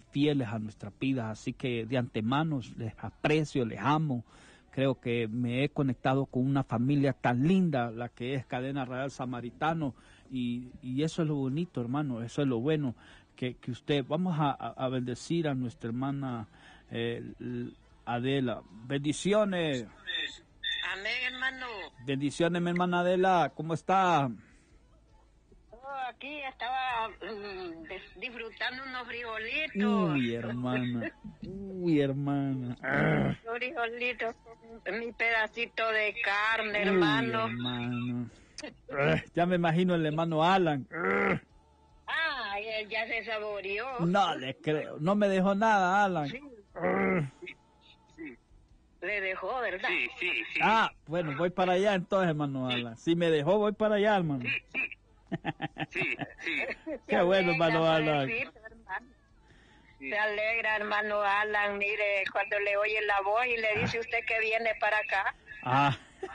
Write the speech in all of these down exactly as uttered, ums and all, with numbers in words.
fieles a nuestras vidas, así que de antemano les aprecio, les amo. Creo que me he conectado con una familia tan linda, la que es Cadena Radial Samaritano, y, y eso es lo bonito, hermano, eso es lo bueno, que, que usted, vamos a, a bendecir a nuestra hermana eh, Adela. Bendiciones. Amén, hermano. Bendiciones, mi hermana Adela, ¿cómo está? Aquí estaba um, disfrutando unos frijolitos. Uy, hermana. Uy, hermana. Unos frijolitos con mi pedacito de carne, Uy, hermano. hermano. Ya me imagino el hermano Alan. Ah, él ya se saboreó. No le creo. No me dejó nada, Alan. Sí. Sí. Le dejó, ¿verdad? Sí, sí, sí. Ah, bueno, voy para allá entonces, hermano Alan. Si me dejó, voy para allá, hermano. Sí, sí. Sí, sí. Qué bueno, hermano Alan. Se alegra, hermano Alan. Mire, cuando le oye la voz y le dice usted que viene para acá. Ah.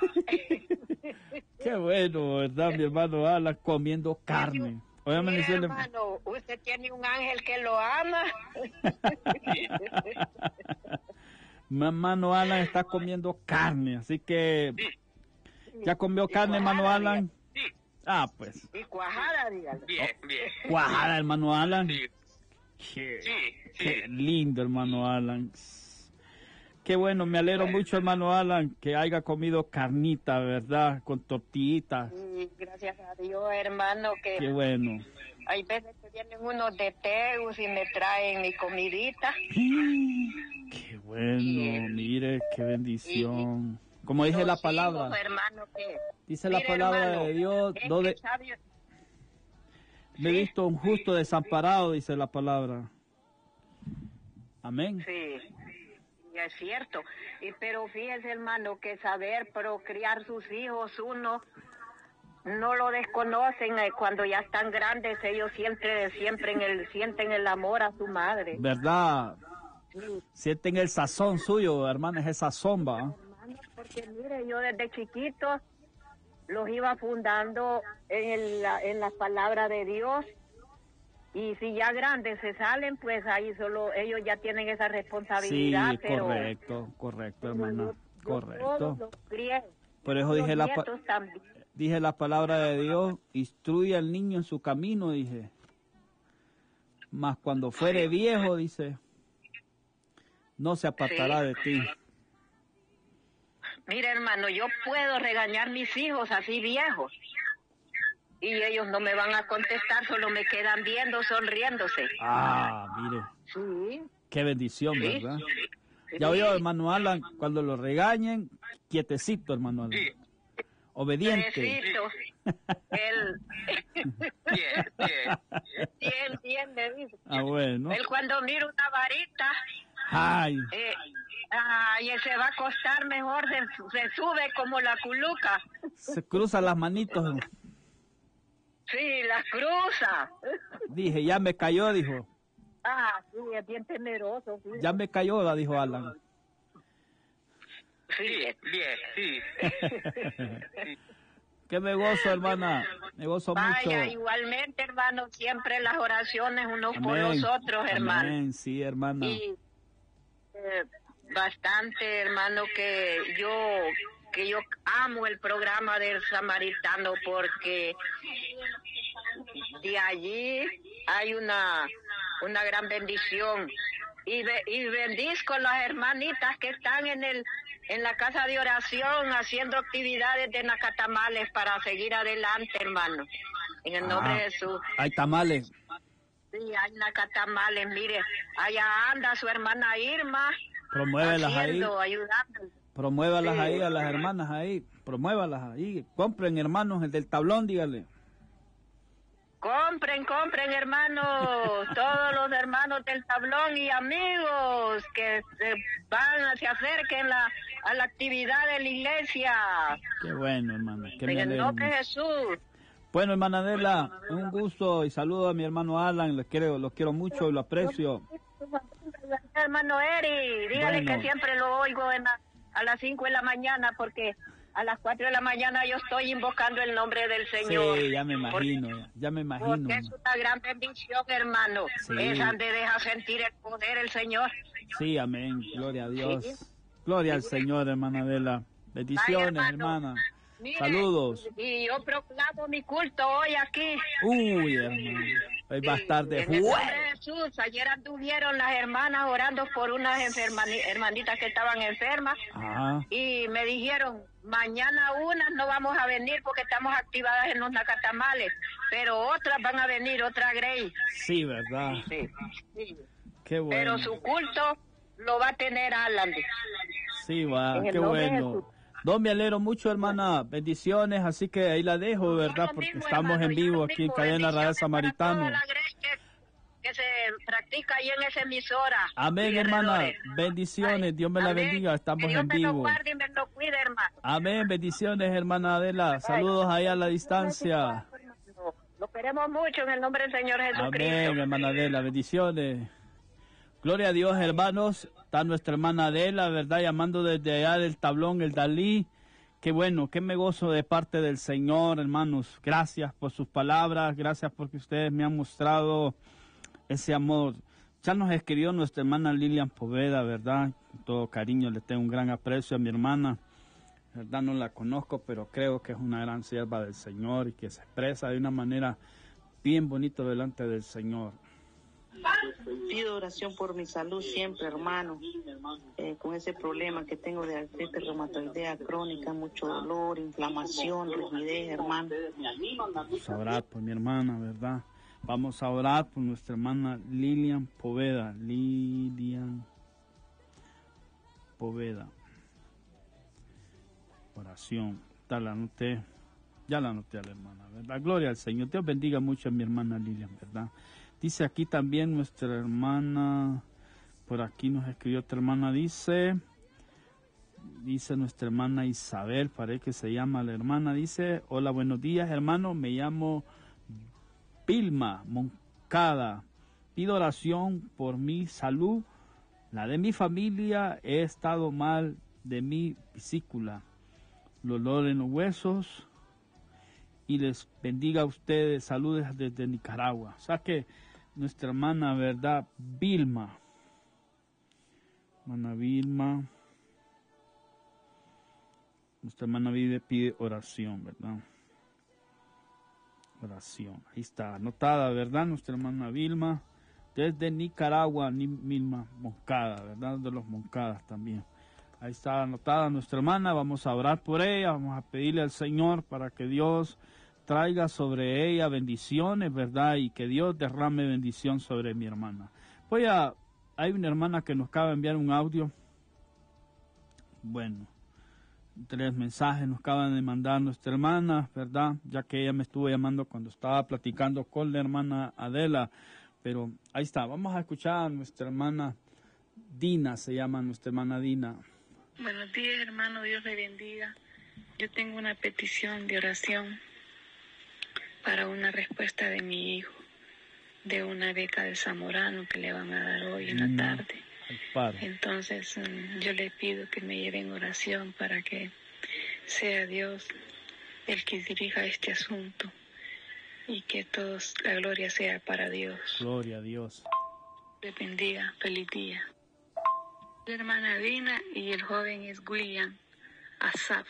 Qué bueno, ¿verdad, mi hermano Alan? Comiendo carne. Óyame, mire, decirle... hermano, usted tiene un ángel que lo ama. Mi hermano Alan está comiendo carne, así que... ¿Ya comió carne, hermano Alan? Sí. Ah, pues. Y cuajada, dígale. Bien, bien. Cuajada, hermano Alan. Sí. Qué, sí, sí. Qué lindo, hermano Alan. Qué bueno, me alegro mucho, hermano Alan, que haya comido carnita, ¿verdad? Con tortillitas. Sí, gracias a Dios, hermano, que... Qué bueno. Hay veces que vienen unos de Tegus y me traen mi comidita. Qué bueno, sí. Mire, qué bendición. Y, Como dice la palabra. Hijos, hermano, que... Dice la palabra hermano, de Dios, donde... Sabio... Me he sí, visto un justo sí, desamparado, sí. Dice la palabra. Amén. Sí, es cierto. Y pero fíjese, hermano, que saber procrear sus hijos, uno no lo desconocen eh, cuando ya están grandes, ellos siempre, siempre en el, sienten el amor a su madre. ¿Verdad? Sí. Sienten el sazón suyo, hermano, es esa sombra. Hermano, porque mire, yo desde chiquito los iba fundando en, el, en la palabra de Dios, y si ya grandes se salen, pues ahí solo ellos ya tienen esa responsabilidad. Sí, pero, correcto, correcto, hermana, yo, yo correcto. Los crié, por eso dije la, también. dije la palabra de Dios, instruye al niño en su camino, dije. Mas cuando fuere viejo, dice, no se apartará sí. de ti. Mira, hermano, yo puedo regañar a mis hijos así viejos y ellos no me van a contestar, solo me quedan viendo, sonriéndose. Ah, mire. Sí. Qué bendición, sí. ¿verdad? Sí. Ya oyó, hermano Alan, cuando lo regañen, quietecito, hermano Alan. Sí. Obediente. Quietecito. Él... bien, bien. Bien, bien, me dice. Ah, bueno. Él cuando mira una varita... Ay. Eh, ay, él se va a acostar mejor, se, se sube como la culuca. Se cruza las manitos. Sí, las cruza. Dije, ya me cayó, dijo. Ah, sí, es bien temeroso. Sí. Ya me cayó, la dijo Alan. Sí, bien, sí. sí. Que me gozo, hermana, me gozo Vaya, mucho. Vaya, igualmente, hermano, siempre las oraciones unos Amén. por los otros, hermano. Amén, sí, hermana. Y eh, bastante, hermano, que yo que yo amo el programa del Samaritano, porque de allí hay una una gran bendición, y, be, y bendizco las hermanitas que están en el en la casa de oración haciendo actividades de nacatamales para seguir adelante, hermano, en el nombre ah, de Jesús. Hay tamales. Sí, hay nacatamales, mire, allá anda su hermana Irma. Promuévelas haciendo, ahí. Ayudando. Promuévalas sí. ahí a las hermanas ahí. Promuévalas ahí. Compren, hermanos, el del tablón, dígale. Compren, compren, hermanos, todos los hermanos del tablón y amigos que se van, se acerquen la, a la actividad de la iglesia. Qué bueno, hermana. Que en el nombre de Jesús. Bueno, hermana Adela, un gusto y saludo a mi hermano Alan, los quiero, los quiero mucho y lo aprecio. Hermano Eri, dígale bueno. que siempre lo oigo en la, a las cinco de la mañana, porque a las cuatro de la mañana yo estoy invocando el nombre del Señor. Sí, ya me imagino, porque, ya, ya me imagino. Porque es una gran bendición, hermano. Sí. Esa de dejar sentir el poder del Señor. Sí, amén. Gloria a Dios. Sí. Gloria al Señor, hermana Adela. Bendiciones, Vaya, hermana. Mire, saludos. Y yo proclamo mi culto hoy aquí. Uy, hermano. Hoy va a estar de En el nombre fuego. de Jesús, ayer anduvieron las hermanas orando por unas enfermani- hermanitas que estaban enfermas. Ajá. Y me dijeron, mañana unas no vamos a venir porque estamos activadas en los nacatamales, pero otras van a venir, otra Grey. Sí, ¿verdad? Sí, sí. Qué bueno. Pero su culto lo va a tener Alan. Sí, va, En el qué nombre de bueno. Jesús. No, me alegro mucho, hermana. Bendiciones, así que ahí la dejo, ¿verdad? Yo lo Porque mismo, estamos hermano, en yo vivo lo aquí en mismo. Cadena Radial Bendiciones para Samaritano. toda la Grey que, que se practica ahí en esa emisora. Amén, y hermana. alrededores. Bendiciones. Ay, Dios me la amén. bendiga. Estamos Que Dios en me lo vivo. guarde y me lo cuide, hermano. Amén. Bendiciones, hermana Adela. Saludos ahí a la distancia. Lo queremos mucho en el nombre del Señor Jesucristo. Amén, hermana Adela. Bendiciones. Gloria a Dios, hermanos. Está nuestra hermana Adela, ¿verdad? Llamando desde allá del tablón, el Dalí. Qué bueno, qué me gozo de parte del Señor, hermanos. Gracias por sus palabras. Gracias porque ustedes me han mostrado ese amor. Ya nos escribió nuestra hermana Lilian Poveda, ¿verdad? Con todo cariño, le tengo un gran aprecio a mi hermana. ¿Verdad? No la conozco, pero creo que es una gran sierva del Señor y que se expresa de una manera bien bonita delante del Señor. Pido oración por mi salud siempre, hermano, eh, con ese problema que tengo de artritis reumatoidea crónica, mucho dolor, inflamación, rigidez, hermano. Vamos a orar por mi hermana, ¿verdad? Vamos a orar por nuestra hermana Lilian Poveda. Lilian Poveda. Oración. Ya la anoté. Ya la anoté a la hermana, ¿verdad? Gloria al Señor. Dios bendiga mucho a mi hermana Lilian, ¿verdad? Dice aquí también nuestra hermana, por aquí nos escribió otra hermana, dice, dice nuestra hermana Isabel, parece que se llama la hermana, dice, hola, buenos días, hermano, me llamo Vilma Moncada, pido oración por mi salud, la de mi familia, he estado mal de mi vesícula, dolor en los huesos, y les bendiga a ustedes, saludos desde Nicaragua. O sea que nuestra hermana, ¿verdad? Vilma. Hermana Vilma. Nuestra hermana vive, pide oración, ¿verdad? Oración. Ahí está, anotada, ¿verdad? Nuestra hermana Vilma. Desde Nicaragua, ni Vilma Moncada, ¿verdad? De los Moncadas también. Ahí está anotada nuestra hermana. Vamos a orar por ella. Vamos a pedirle al Señor para que Dios traiga sobre ella bendiciones, ¿verdad? Y que Dios derrame bendición sobre mi hermana. Voy a... Hay una hermana que nos acaba de enviar un audio. Bueno, tres mensajes nos acaban de mandar nuestra hermana, ¿verdad? Ya que ella me estuvo llamando cuando estaba platicando con la hermana Adela. Pero ahí está, vamos a escuchar a nuestra hermana Dina, se llama nuestra hermana Dina. Buenos días, hermano, Dios le bendiga. Yo tengo una petición de oración para una respuesta de mi hijo, de una beca de Zamorano que le van a dar hoy en la tarde. Entonces yo le pido que me lleven oración para que sea Dios el que dirija este asunto y que todos, la gloria sea para Dios. Gloria a Dios. Le bendiga, feliz día. La hermana Dina y el joven es William Asaf.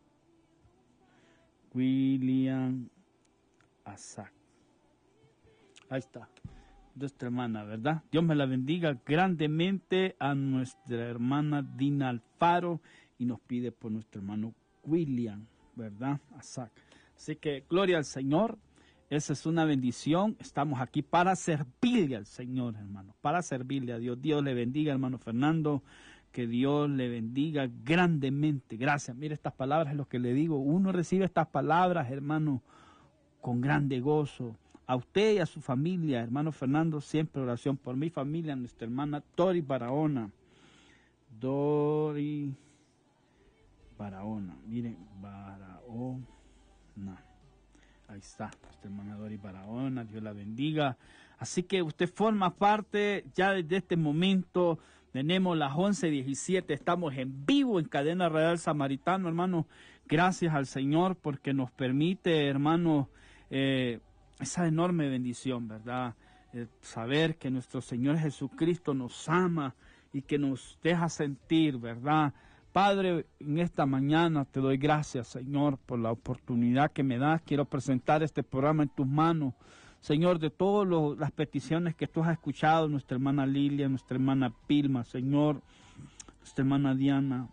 William Asaf. Ahí está. Nuestra hermana, ¿verdad? Dios me la bendiga grandemente a nuestra hermana Dina Alfaro y nos pide por nuestro hermano William, ¿verdad? Asaf. Así que gloria al Señor. Esa es una bendición. Estamos aquí para servirle al Señor, hermano. Para servirle a Dios. Dios le bendiga, hermano Fernando. Que Dios le bendiga grandemente. Gracias. Mire, estas palabras es lo que le digo. Uno recibe estas palabras, hermano, con grande gozo. A usted y a su familia, hermano Fernando, siempre oración por mi familia, nuestra hermana Dori Barahona. Dori Barahona. Miren, Barahona. Ahí está, nuestra hermana Dori Barahona, Dios la bendiga. Así que usted forma parte, ya desde este momento, tenemos las once diecisiete, estamos en vivo en Cadena Radial Samaritano, hermano. Gracias al Señor porque nos permite, hermanos, eh, esa enorme bendición, ¿verdad? Eh, saber que nuestro Señor Jesucristo nos ama y que nos deja sentir, ¿verdad? Padre, en esta mañana te doy gracias, Señor, por la oportunidad que me das. Quiero presentar este programa en tus manos, Señor, de todas las peticiones que tú has escuchado, nuestra hermana Lilia, nuestra hermana Pilma, Señor, nuestra hermana Diana,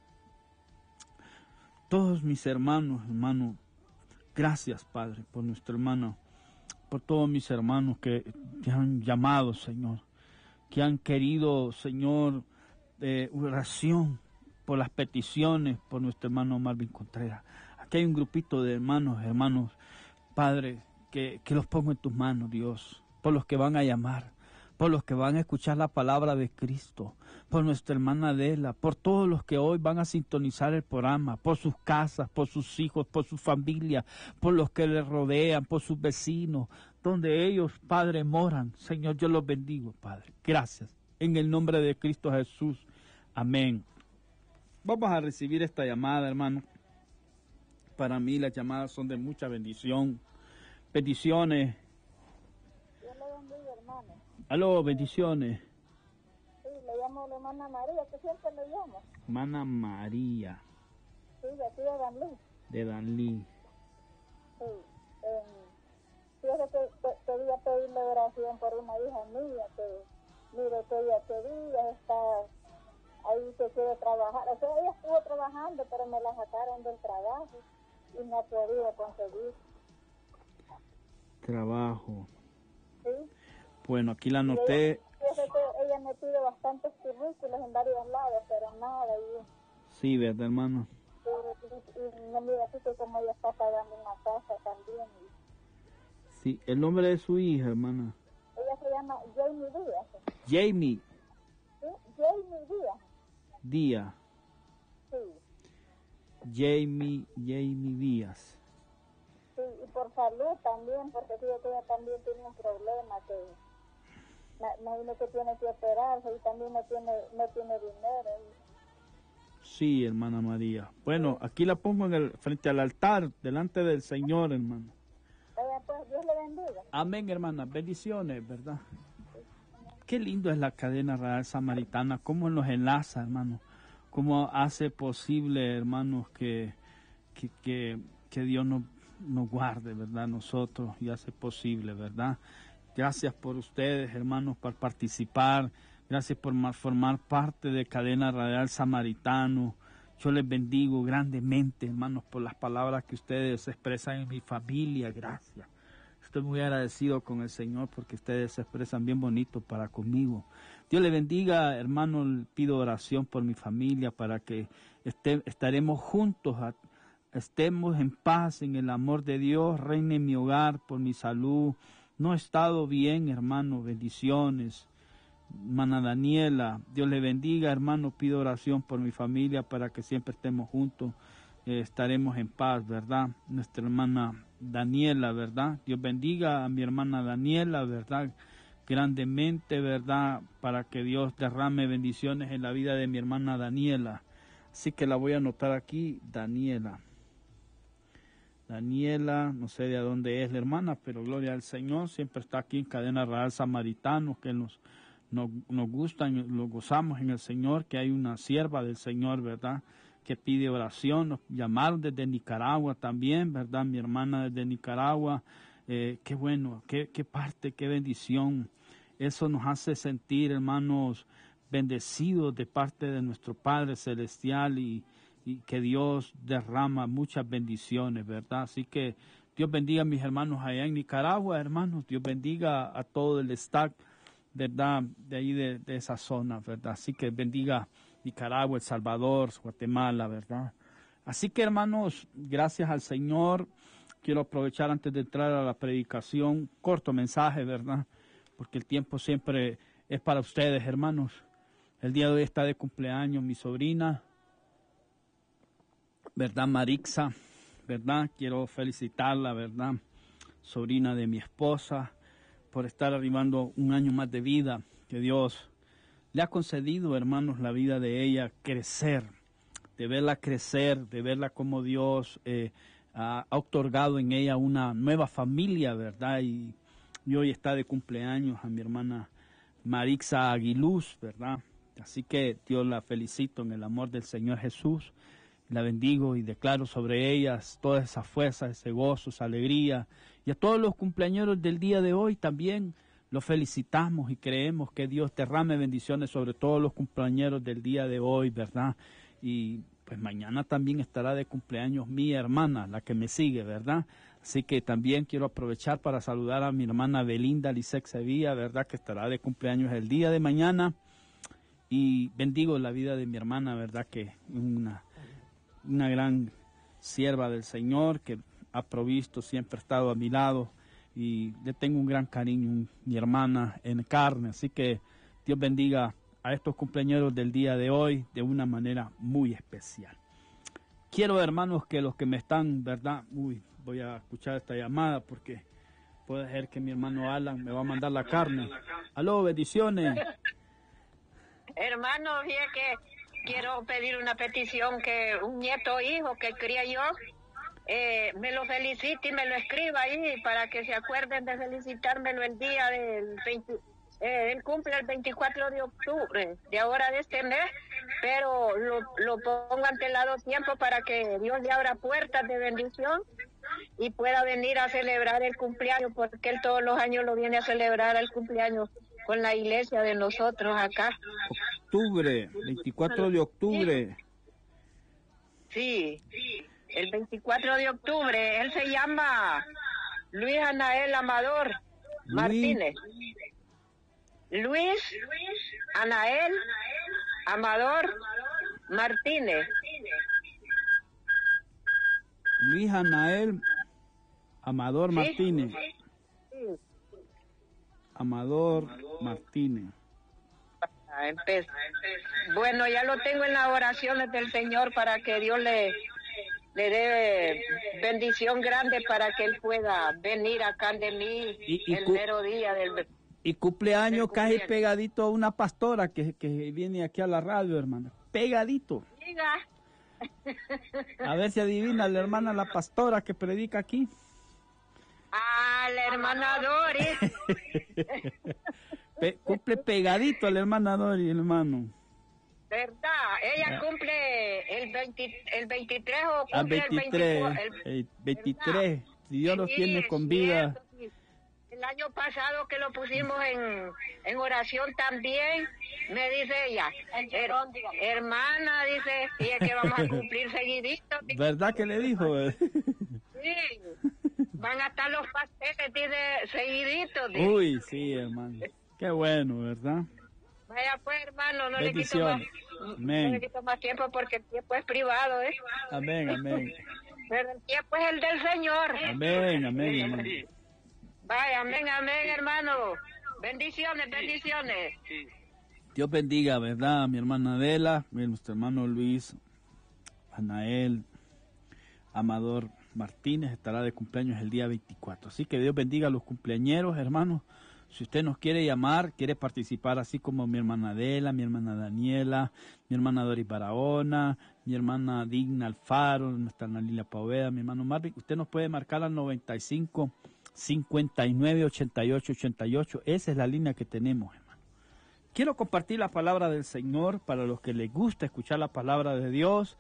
todos mis hermanos, hermano, gracias, Padre, por nuestra hermana, por todos mis hermanos que te han llamado, Señor, que han querido, Señor, eh, oración por las peticiones, por nuestro hermano Marvin Contreras. Aquí hay un grupito de hermanos, hermanos, Padre, que, que los pongo en tus manos, Dios, por los que van a llamar, por los que van a escuchar la palabra de Cristo, por nuestra hermana Adela, por todos los que hoy van a sintonizar el programa, por sus casas, por sus hijos, por su familia, por los que les rodean, por sus vecinos, donde ellos, Padre, moran. Señor, yo los bendigo, Padre. Gracias. En el nombre de Cristo Jesús. Amén. Vamos a recibir esta llamada, hermano. Para mí las llamadas son de mucha bendición. Bendiciones. Dios le bendiga, hermano. Aló, bendiciones. Sí, le llamo a la hermana María, que siempre le llamo. Hermana María. Sí, de aquí de Danlí. De Danlí. Sí. Eh, fíjate que pe- quería pedirle oración por una hija mía que, mire, que ella quería estar ahí, que quiere trabajar. O sea, ella estuvo trabajando, pero me la sacaron del trabajo y no ha podido conseguir. Trabajo. Sí. Bueno, aquí la Y anoté. ella, fíjate que ella me pide bastantes currículos en varios lados, pero nada. Y, Sí, ¿verdad, hermano? y, y no mira, así que como ella está pagando una casa también. Y Sí, el nombre de su hija, hermana. ella se llama Jamie Díaz. Jamie ¿Sí? Jamie Díaz. Díaz. Sí. Jamie, Jamie Díaz. Sí, y por salud también, porque fíjate que ella también tiene un problema que me imagino que tiene que operarse y también no tiene, no tiene dinero. Y, Sí, hermana María. Bueno, aquí la pongo en el, frente al altar, delante del Señor, hermano. vaya pues, Dios le bendiga. Amén, hermana. Bendiciones, ¿verdad? Qué lindo es la cadena real samaritana, cómo nos enlaza, hermano, cómo hace posible, hermanos, que, que, que, que Dios nos, nos guarde, ¿verdad? Nosotros, y hace posible, ¿verdad? Gracias por ustedes, hermanos, por participar. Gracias por formar parte de Cadena Radial Samaritano. Yo les bendigo grandemente, hermanos, por las palabras que ustedes expresan en mi familia. Gracias. Estoy muy agradecido con el Señor porque ustedes se expresan bien bonito para conmigo. Dios les bendiga, hermanos. Pido oración por mi familia para que este, estaremos juntos, a, estemos en paz, en el amor de Dios. Reine en mi hogar por mi salud. No he estado bien, hermano. Bendiciones. Hermana Daniela, Dios le bendiga, hermano. Pido oración por mi familia para que siempre estemos juntos, eh, estaremos en paz, ¿verdad? Nuestra hermana Daniela, ¿verdad? Dios bendiga a mi hermana Daniela, ¿verdad? Grandemente, ¿verdad? Para que Dios derrame bendiciones en la vida de mi hermana Daniela. Así que la voy a anotar aquí, Daniela. Daniela, no sé de dónde es la hermana, pero gloria al Señor, siempre está aquí en Cadena Real Samaritano, que nos Nos, nos gustan, lo gozamos en el Señor, que hay una sierva del Señor, ¿verdad?, que pide oración. Nos llamaron desde Nicaragua también, ¿verdad?, mi hermana desde Nicaragua. Eh, qué bueno, qué, qué parte, qué bendición. Eso nos hace sentir, hermanos, bendecidos de parte de nuestro Padre Celestial y, y que Dios derrama muchas bendiciones, ¿verdad? Así que Dios bendiga a mis hermanos allá en Nicaragua, hermanos. Dios bendiga a todo el staff, ¿verdad?, de ahí de, de esa zona, ¿verdad? Así que bendiga Nicaragua, El Salvador, Guatemala, ¿verdad? Así que, hermanos, gracias al Señor. Quiero aprovechar antes de entrar a la predicación, corto mensaje, ¿verdad? Porque el tiempo siempre es para ustedes, hermanos. El día de hoy está de cumpleaños mi sobrina, ¿verdad? Marixa, ¿verdad? Quiero felicitarla, ¿verdad? Sobrina de mi esposa, por estar arribando un año más de vida, que Dios le ha concedido, hermanos, la vida de ella, crecer, de verla crecer, de verla como Dios eh, ha, ha otorgado en ella una nueva familia, ¿verdad? Y, y hoy está de cumpleaños a mi hermana Marixa Aguiluz, ¿verdad? Así que Dios la felicito en el amor del Señor Jesús, la bendigo y declaro sobre ellas toda esa fuerza, ese gozo, esa alegría. Y a todos los cumpleañeros del día de hoy también los felicitamos y creemos que Dios derrame bendiciones sobre todos los cumpleañeros del día de hoy, ¿verdad? Y pues mañana también estará de cumpleaños mi hermana, la que me sigue, ¿verdad? Así que también quiero aprovechar para saludar a mi hermana Belinda Lisek Sevilla, ¿verdad? Que estará de cumpleaños el día de mañana. Y bendigo la vida de mi hermana, ¿verdad? Que una, una gran sierva del Señor que ha provisto, siempre ha estado a mi lado. Y le tengo un gran cariño, mi hermana en carne. Así que Dios bendiga a estos cumpleaños del día de hoy de una manera muy especial. Quiero, hermanos, que los que me están, ¿verdad? Uy, voy a escuchar esta llamada porque puede ser que mi hermano Alan me va a mandar la carne. Aló, bendiciones. Hermano, fíjate que quiero pedir una petición que un nieto o hijo que cría yo, eh, me lo felicite y me lo escriba ahí para que se acuerden de felicitármelo el día del veinte. Eh, él cumple el veinticuatro de octubre de ahora de este mes, pero lo, lo pongo antelado tiempo para que Dios le abra puertas de bendición y pueda venir a celebrar el cumpleaños, porque él todos los años lo viene a celebrar el cumpleaños con la iglesia de nosotros acá. Octubre, veinticuatro de octubre. Sí, el veinticuatro de octubre. Él se llama Luis Anael Amador Martínez. Luis Anael Amador Martínez. Luis Anael Amador ¿Sí? Martínez. Sí. Amador Martínez. Ah, empe- Bueno, ya lo tengo en las oraciones del Señor para que Dios le, le dé bendición grande para que él pueda venir acá de mí Y- y el cu- mero día del... Y cumpleaños Del casi cumpleaños. pegadito a una pastora que, que viene aquí a la radio, hermana. Pegadito. Diga. A ver si adivina la hermana la pastora que predica aquí. Ah, la hermana Doris. Pe- cumple pegadito a la hermana Dori, hermano. ¿Verdad? Ella Ah. cumple el, veinte, el veintitrés o Al cumple veintitrés, el veinticuatro. el- el veintitrés, si Dios los Sí, tiene es con vida. cierto, sí. El año pasado que lo pusimos en, en oración también, me dice ella, "Her- hermana, dice, y es que vamos a cumplir seguidito. ¿Verdad que le dijo? Sí, van a estar los pasteles, dice, seguiditos. dice. Uy, sí, hermano. Qué bueno, ¿verdad? Vaya pues, hermano, no le, quito más, Bendiciones. no Amén. le quito más tiempo porque el tiempo es privado, ¿eh? Amén, amén. Pero el tiempo es el del Señor. Amén, amén, hermano. Sí, Vaya, amén, amén, hermano. Bendiciones, bendiciones. sí. Dios bendiga, ¿verdad? A mi hermana Adela, a nuestro hermano Luis Anael Amador Martínez estará de cumpleaños el día veinticuatro. Así que Dios bendiga a los cumpleañeros, hermanos. Si usted nos quiere llamar, quiere participar, así como mi hermana Adela, mi hermana Daniela, mi hermana Doris Barahona, mi hermana Digna Alfaro, nuestra Ana Lilia Poveda, mi hermano Marvin, usted nos puede marcar al noventa y cinco, cincuenta y nueve, ochenta y ocho, ochenta y ocho. Esa es la línea que tenemos, hermano. Quiero compartir la palabra del Señor para los que les gusta escuchar la palabra de Dios.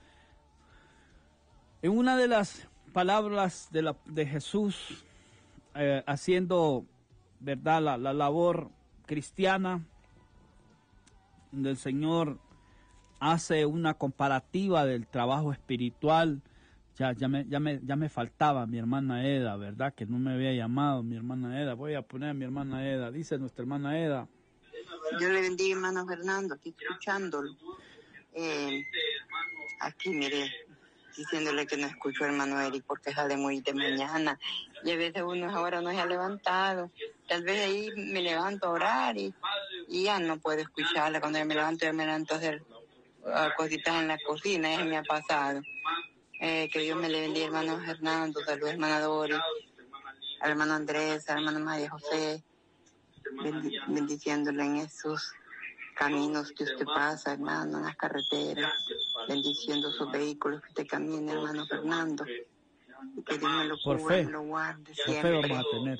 En una de las palabras de, la, de Jesús, eh, haciendo, ¿verdad?, la, la labor cristiana, donde el Señor hace una comparativa del trabajo espiritual. Ya, ya, me, ya, me, ya me faltaba mi hermana Eda, ¿verdad? Que no me había llamado mi hermana Eda. Voy a poner a mi hermana Eda. Dice nuestra hermana Eda. Dios le bendiga, hermano Fernando, aquí escuchándolo. Eh, aquí, mire, diciéndole que no escucho a hermano Eric porque sale muy de mañana. Y a veces uno ahora no se ha levantado. Tal vez ahí me levanto a orar y, y ya no puedo escucharla. Cuando yo me levanto, ya me levanto a hacer uh, cositas en la cocina. Eso me ha pasado. Eh, que Dios me le bendiga, hermano Fernando, saludos, hermana Dori, al hermano Andrés, al hermano María José, bendi- bendiciéndole en Jesús. caminos que usted pasa, hermano, en las carreteras, bendiciendo esos vehículos que usted camina, hermano Fernando. Y que Dios me lo Por cubra, fe. me lo guarde Por fe siempre. vamos a tener.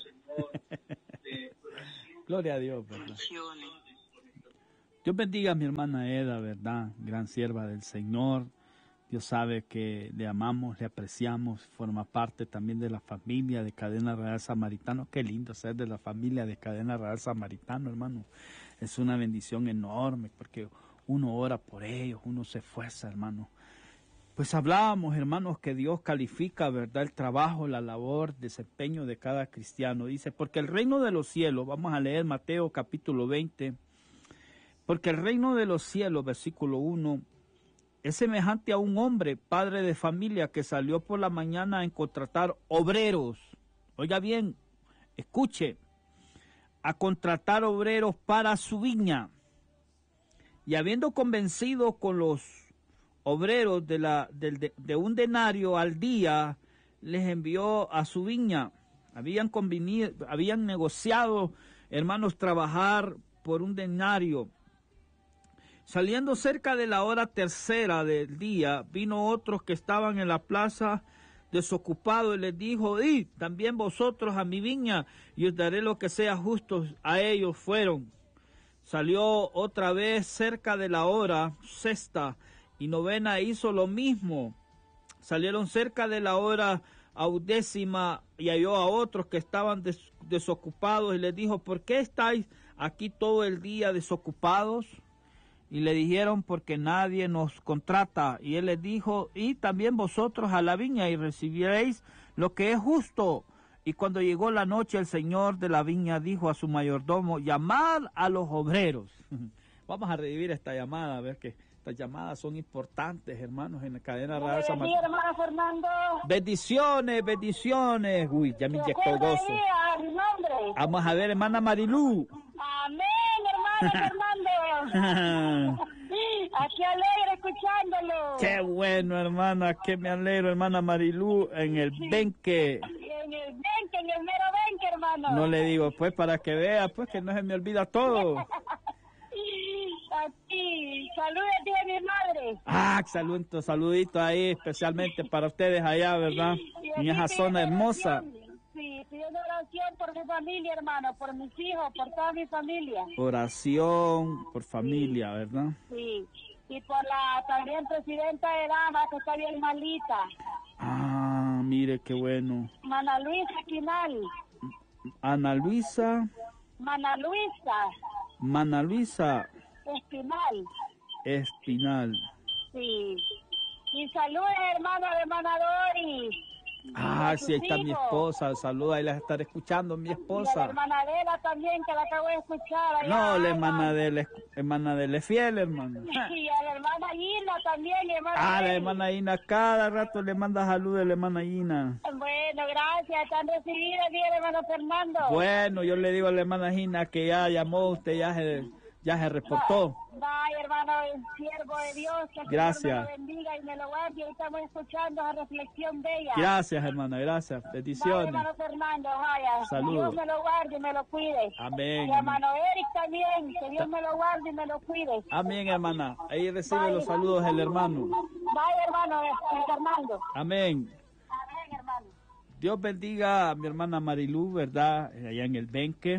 Gloria a Dios, ¿verdad? Bendiciones. Dios bendiga a mi hermana Eda, ¿verdad? Gran sierva del Señor. Dios sabe que le amamos, le apreciamos, forma parte también de la familia de Cadena Real Samaritano. Qué lindo ser de la familia de Cadena Real Samaritano, hermano. Es una bendición enorme porque uno ora por ellos, uno se esfuerza, hermano. Pues hablábamos, hermanos, que Dios califica, ¿verdad?, el trabajo, la labor, desempeño de cada cristiano. Dice, porque el reino de los cielos, vamos a leer Mateo capítulo veinte, porque el reino de los cielos, versículo uno, es semejante a un hombre, padre de familia, que salió por la mañana a contratar obreros. Oiga bien, escuche, a contratar obreros para su viña. Y habiendo convencido con los obreros de, la, de, de, de un denario al día, les envió a su viña. Habían convenido, habían negociado, hermanos, trabajar por un denario. Saliendo cerca de la hora tercera del día, vino otros que estaban en la plaza desocupados y les dijo, id también vosotros a mi viña y os daré lo que sea justo. A ellos fueron. Salió otra vez cerca de la hora sexta y novena, hizo lo mismo. Salieron cerca de la hora audécima y halló a otros que estaban des desocupados y les dijo, ¿por qué estáis aquí todo el día desocupados? Y le dijeron, porque nadie nos contrata. Y él les dijo, y también vosotros a la viña y recibiréis lo que es justo. Y cuando llegó la noche, el señor de la viña dijo a su mayordomo, llamad a los obreros. Vamos a revivir esta llamada, a ver que estas llamadas son importantes, hermanos, en la cadena Real Samaritano. hermano Fernando. Bendiciones, bendiciones. Uy, ya me inyectó gozo. Vamos a ver, hermana Marilú. Amén, hermano Fernando. Aquí alegre escuchándolo. Qué bueno, hermana, que me alegro, hermana Marilú, en el Sí. benque. En el benque, en el mero benque, hermano. No le digo, pues, para que vea, pues, que no se me olvida todo. Aquí, salúdate a mi madre. Ah, saludito, saludito ahí, especialmente para ustedes allá, ¿verdad? Y En aquí esa zona pidiendo hermosa. oración. Sí, pidiendo oración por mi familia, hermano, por mis hijos, por toda mi familia. Oración por familia, ¿verdad? Sí, y por la también presidenta de Dama, que está bien malita. Ah, mire qué bueno. Mana Luisa Quinal. Ana Luisa, Mana Luisa Mana Luisa Espinal. Espinal. Sí. Y saludos, hermano de Manadori. Ah, a sus sí, ahí está mi hijos. esposa. Saluda, ahí la estaré escuchando, mi Y a la esposa. hermana Adela también, que la acabo de escuchar. allá. No, la hermana de él, es- hermana de él es fiel, hermano. Y a la hermana Gina también, hermana. Ah, la Eli. hermana Ina, cada rato le manda saludos a la hermana Ina. Bueno, gracias. Están recibidas bien, hermano Fernando. Bueno, yo le digo a la hermana Gina que ya llamó, usted ya se, ya se reportó. Vaya, hermano, el siervo de Dios, que el Gracias. Señor me lo bendiga y me lo guarde. Hoy estamos escuchando la reflexión de ella. Gracias, hermana, gracias. Vaya, Bendiciones. hermano Fernando, vaya. Saludos. Dios me lo guarde y me lo cuide. Amén. Y a hermano Eric también, que Dios me lo guarde y me lo cuide. Amén, hermana. Ahí recibe los saludos el hermano. Vaya, hermano Fernando. Amén. Amén, hermano. Dios bendiga a mi hermana Marilú, ¿verdad? Allá en el Benque.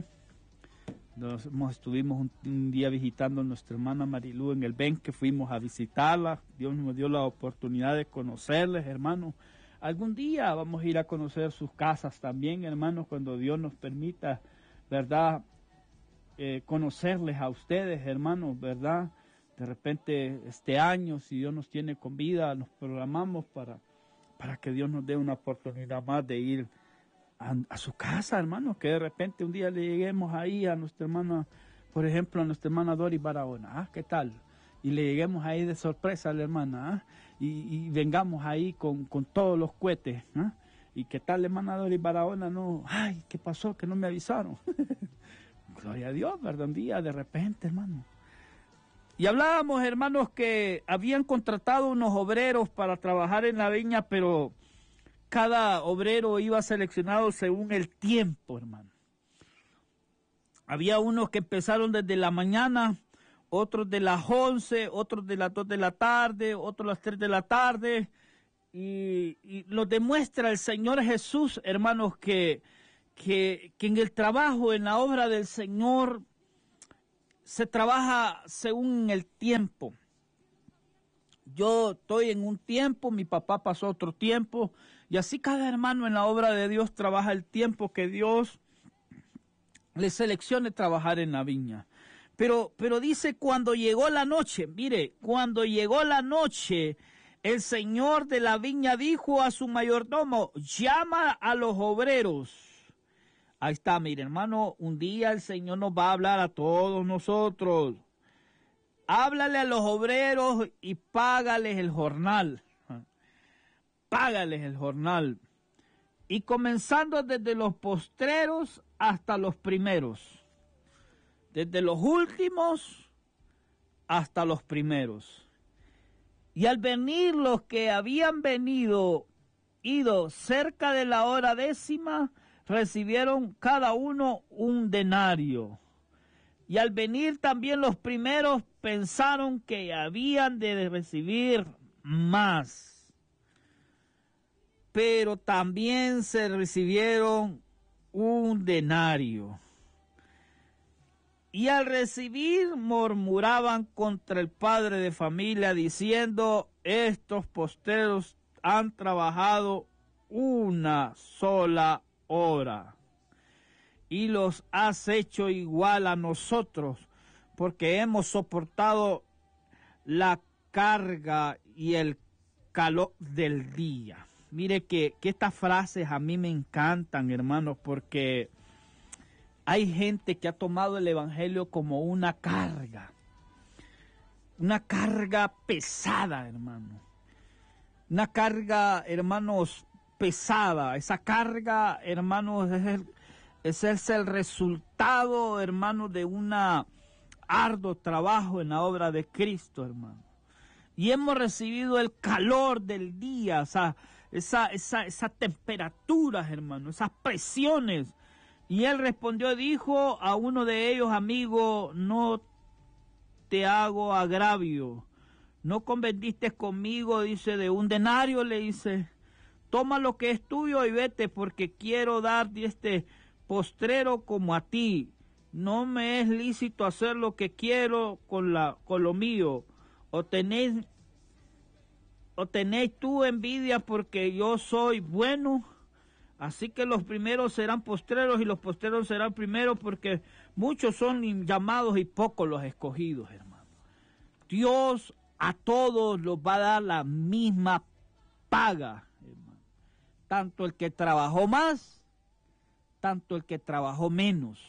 Nos hemos- estuvimos un, un día visitando a nuestra hermana Marilú en el Benque, fuimos a visitarla. Dios nos dio la oportunidad de conocerles, hermanos. Algún día vamos a ir a conocer sus casas también, hermanos, cuando Dios nos permita, ¿verdad? Eh, conocerles a ustedes, hermanos, ¿verdad? De repente este año, si Dios nos tiene con vida, nos programamos para, para que Dios nos dé una oportunidad más de ir a, a su casa, hermanos, que de repente un día le lleguemos ahí a nuestra hermana, por ejemplo, a nuestra hermana Doris Barahona, ¿ah? ¿Qué tal? Y le lleguemos ahí de sorpresa a la hermana, ¿ah? y, y vengamos ahí con, con todos los cohetes, ¿ah? ¿Y qué tal, hermana Doris Barahona? No, ay, ¿qué pasó? Que no me avisaron. Gloria a Dios, ¿verdad? Un día de repente, hermano. Y hablábamos, hermanos, que habían contratado unos obreros para trabajar en la viña, pero cada obrero iba seleccionado según el tiempo, hermano. Había unos que empezaron desde la mañana, otros de las once, otros de las dos de la tarde, otros de las tres de la tarde. Y, y lo demuestra el Señor Jesús, hermanos, que, que, que en el trabajo, en la obra del Señor, se trabaja según el tiempo. Yo estoy en un tiempo, mi papá pasó otro tiempo, y así cada hermano en la obra de Dios trabaja el tiempo que Dios le seleccione trabajar en la viña. Pero, pero dice, cuando llegó la noche, mire, cuando llegó la noche, el señor de la viña dijo a su mayordomo, llama a los obreros. Ahí está, mire, hermano, un día el Señor nos va a hablar a todos nosotros. Háblale a los obreros y págales el jornal. Págales el jornal. Y comenzando desde los postreros hasta los primeros. Desde los últimos hasta los primeros. Y al venir los que habían venido, ido cerca de la hora décima, recibieron cada uno un denario. Y al venir también los primeros pensaron que habían de recibir más. Pero también se recibieron un denario. Y al recibir murmuraban contra el padre de familia diciendo, estos postreros han trabajado una sola hora y los has hecho igual a nosotros, porque hemos soportado la carga y el calor del día. Mire que, que estas frases a mí me encantan, hermanos, porque hay gente que ha tomado el evangelio como una carga, una carga pesada, hermano, una carga, hermanos, pesada. Esa carga, hermanos, es el, ese es el resultado, hermanos, de un arduo trabajo en la obra de Cristo, hermano. Y hemos recibido el calor del día, o sea, esa, esa, esa temperatura, hermano, esas presiones. Y él respondió, dijo a uno de ellos, amigo, no te hago agravio, no convendiste conmigo, dice, de un denario, le dice, toma lo que es tuyo y vete, porque quiero dar este postrero como a ti. No me es lícito hacer lo que quiero con, la, con lo mío. O tenéis, o tenéis tú envidia porque yo soy bueno. Así que los primeros serán postreros y los postreros serán primeros, porque muchos son llamados y pocos los escogidos, hermano. Dios a todos los va a dar la misma paga, hermano. Tanto el que trabajó más, tanto el que trabajó menos.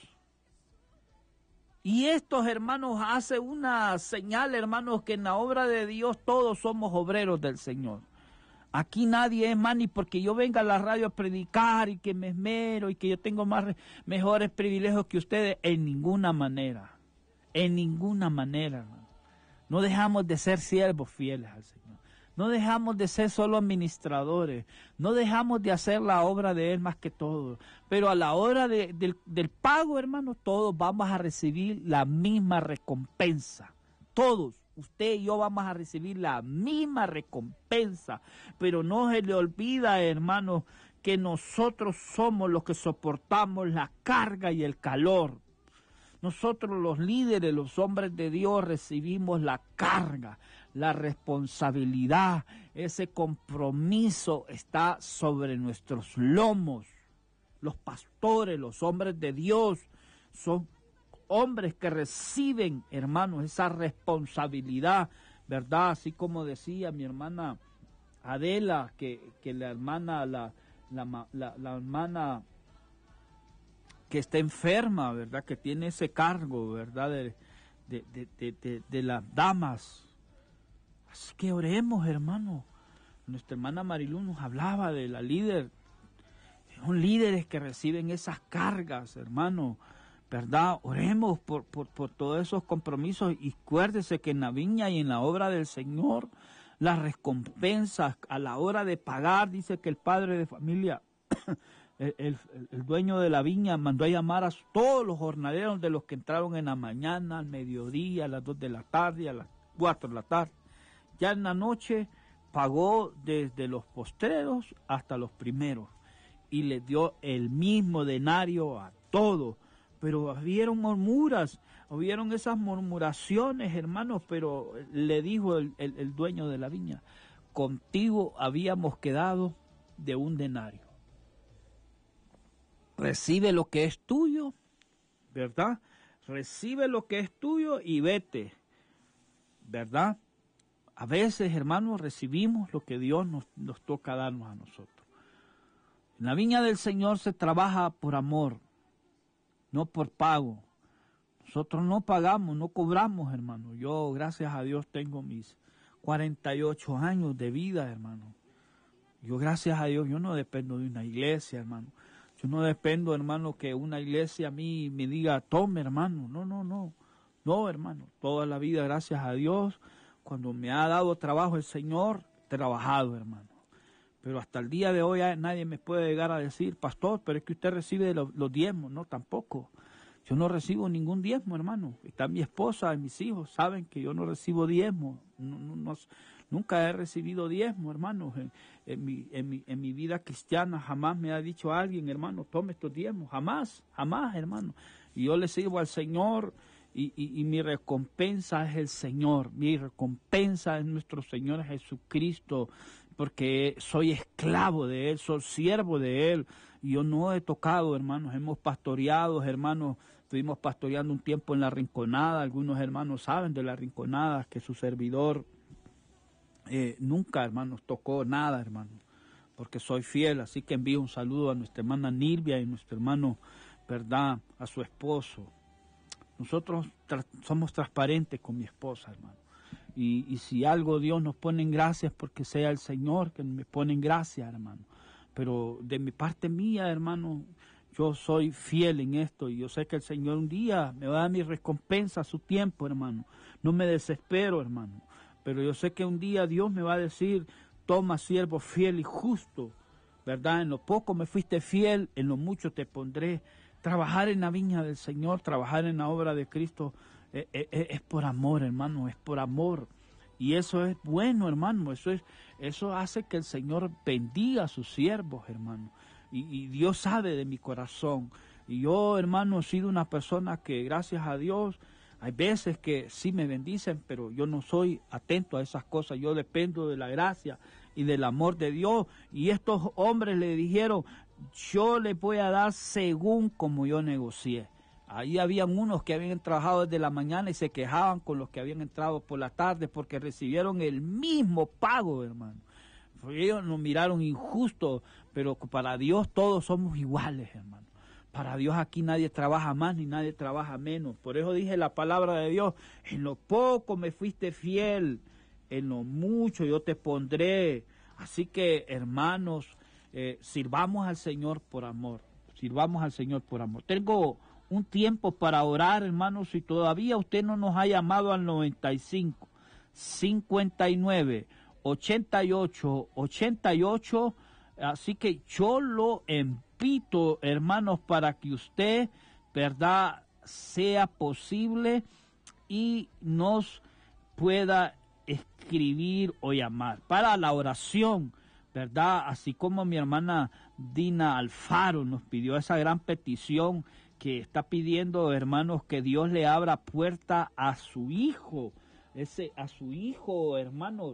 Y estos, hermanos, hace una señal, hermanos, que en la obra de Dios todos somos obreros del Señor. Aquí nadie es más ni porque yo venga a la radio a predicar y que me esmero y que yo tengo más, mejores privilegios que ustedes. En ninguna manera, en ninguna manera, hermano. No dejamos de ser siervos fieles al Señor. No dejamos de ser solo administradores. No dejamos de hacer la obra de Él más que todo. Pero a la hora de, de, del pago, hermano, todos vamos a recibir la misma recompensa. Todos. Usted y yo vamos a recibir la misma recompensa, pero no se le olvida, hermanos, que nosotros somos los que soportamos la carga y el calor. Nosotros los líderes, los hombres de Dios, recibimos la carga, la responsabilidad, ese compromiso está sobre nuestros lomos. Los pastores, los hombres de Dios, son hombres que reciben, hermanos, esa responsabilidad, ¿verdad? Así como decía mi hermana Adela, que, que la hermana, la, la, la, la hermana que está enferma, ¿verdad? Que tiene ese cargo, ¿verdad? De, de, de, de, de, de las damas. Así que oremos, hermano. Nuestra hermana Marilú nos hablaba de la líder. Son líderes que reciben esas cargas, hermano, ¿verdad? Oremos por, por, por todos esos compromisos y acuérdese que en la viña y en la obra del Señor, las recompensas a la hora de pagar, dice que el padre de familia el, el, el dueño de la viña mandó a llamar a todos los jornaleros de los que entraron en la mañana, al mediodía, a las dos de la tarde, a las cuatro de la tarde. Ya en la noche pagó desde los postreros hasta los primeros y les dio el mismo denario a todos. Pero hubieron murmuras, hubieron esas murmuraciones, hermanos, pero le dijo el, el, el dueño de la viña, contigo habíamos quedado de un denario. Recibe lo que es tuyo, ¿verdad? Recibe lo que es tuyo y vete, ¿verdad? A veces, hermanos, recibimos lo que Dios nos, nos toca darnos a nosotros. En la viña del Señor se trabaja por amor, no por pago. Nosotros no pagamos, no cobramos, hermano. Yo, gracias a Dios, tengo mis cuarenta y ocho años de vida, hermano. Yo, gracias a Dios, yo no dependo de una iglesia, hermano. Yo no dependo, hermano, que una iglesia a mí me diga, tome, hermano. No, no, no. No, hermano. Toda la vida, gracias a Dios, cuando me ha dado trabajo el Señor, he trabajado, hermano. Pero hasta el día de hoy nadie me puede llegar a decir, pastor, pero es que usted recibe los, los diezmos. No, tampoco. Yo no recibo ningún diezmo, hermano. Está mi esposa y mis hijos, saben que yo no recibo diezmo. No, no, no, nunca he recibido diezmo, hermano. En, en, mi, en, mi, en mi vida cristiana jamás me ha dicho alguien, hermano, tome estos diezmos. Jamás, jamás, hermano. Y yo le sirvo al Señor y, y, y mi recompensa es el Señor. Mi recompensa es nuestro Señor Jesucristo, porque soy esclavo de Él, soy siervo de Él. Y yo no he tocado, hermanos, hemos pastoreado, hermanos, estuvimos pastoreando un tiempo en La Rinconada. Algunos hermanos saben de La Rinconada, que su servidor eh, nunca, hermanos, tocó nada, hermanos, porque soy fiel. Así que envío un saludo a nuestra hermana Nilvia y nuestro hermano, ¿verdad?, a su esposo. Nosotros tra somos transparentes con mi esposa, hermano. Y, y si algo Dios nos pone en gracia es porque sea el Señor que me pone en gracia, hermano. Pero de mi parte mía, hermano, yo soy fiel en esto y yo sé que el Señor un día me va a dar mi recompensa a su tiempo, hermano. No me desespero, hermano. Pero yo sé que un día Dios me va a decir, toma, siervo fiel y justo, ¿verdad? En lo poco me fuiste fiel, en lo mucho te pondré. Trabajar en la viña del Señor, trabajar en la obra de Cristo, eh, eh, eh, es por amor, hermano, es por amor. Y eso es bueno, hermano, eso es, eso hace que el Señor bendiga a sus siervos, hermano. Y, y Dios sabe de mi corazón. Y yo, hermano, he sido una persona que, gracias a Dios, hay veces que sí me bendicen, pero yo no soy atento a esas cosas. Yo dependo de la gracia y del amor de Dios. Y estos hombres le dijeron, yo les voy a dar según como yo negocié. Ahí habían unos que habían trabajado desde la mañana y se quejaban con los que habían entrado por la tarde porque recibieron el mismo pago, hermano. Ellos nos miraron injustos, pero para Dios todos somos iguales, hermano. Para Dios aquí nadie trabaja más ni nadie trabaja menos. Por eso dije la palabra de Dios, en lo poco me fuiste fiel, en lo mucho yo te pondré. Así que, hermanos, eh, sirvamos al Señor por amor, sirvamos al Señor por amor. Tengo un tiempo para orar, hermanos, si todavía usted no nos ha llamado al noventa y cinco, cincuenta y nueve, ochenta y ocho, ochenta y ocho, así que yo lo invito, hermanos, para que usted, verdad, sea posible y nos pueda escribir o llamar para la oración, verdad, así como mi hermana Dina Alfaro nos pidió esa gran petición, que está pidiendo, hermanos, que Dios le abra puerta a su hijo, ese a su hijo, hermanos,